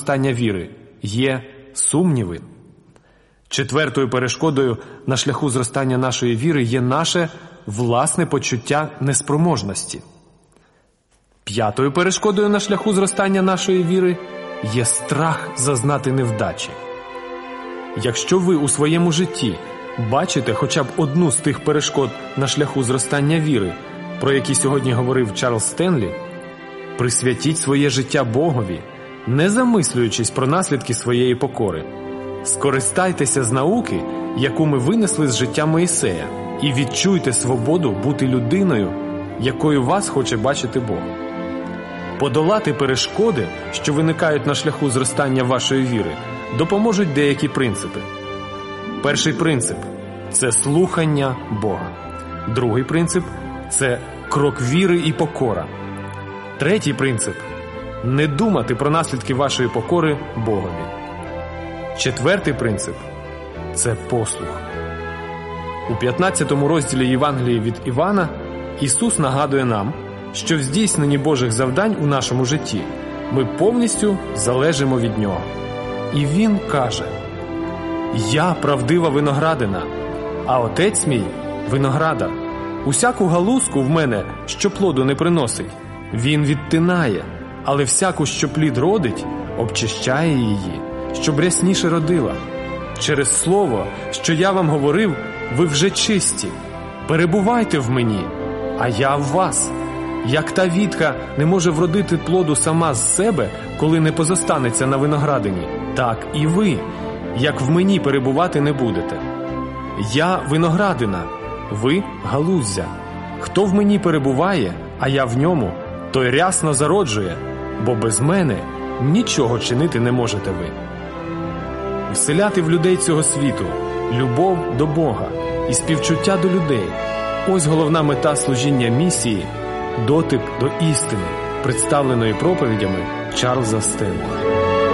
зростання віри є сумніви. Четвертою перешкодою на шляху зростання нашої віри є наше власне почуття неспроможності. П'ятою перешкодою на шляху зростання нашої віри є страх зазнати невдачі. Якщо ви у своєму житті бачите хоча б одну з тих перешкод на шляху зростання віри, про які сьогодні говорив Чарльз Стенлі, присвятіть своє життя Богові, не замислюючись про наслідки своєї покори. Скористайтеся з науки, яку ми винесли з життя Моїсея, і відчуйте свободу бути людиною, якою вас хоче бачити Бог. Подолати перешкоди, що виникають на шляху зростання вашої віри, допоможуть деякі принципи. Перший принцип – це слухання Бога. Другий принцип – це крок віри і покора. Третій принцип – не думати про наслідки вашої покори Богові. Четвертий принцип – це послух. У 15 розділі Євангелії від Івана Ісус нагадує нам, що в здійсненні Божих завдань у нашому житті ми повністю залежимо від Нього. І Він каже: «Я правдива виноградина, а Отець мій – виноградар. Усяку галузку в мене, що плоду не приносить, Він відтинає, але всяку, що плід родить, обчищає її, щоб рясніше родила. Через слово, що я вам говорив, ви вже чисті. Перебувайте в мені, а я в вас. Як та вітка не може вродити плоду сама з себе, коли не позостанеться на виноградині, так і ви, як в мені перебувати не будете. Я виноградина, ви галуздя. Хто в мені перебуває, а я в ньому, той рясно зароджує, бо без мене нічого чинити не можете ви». Вселяти в людей цього світу любов до Бога і співчуття до людей – ось головна мета служіння місії – дотик до істини, представленої проповідями Чарльза Стенлі.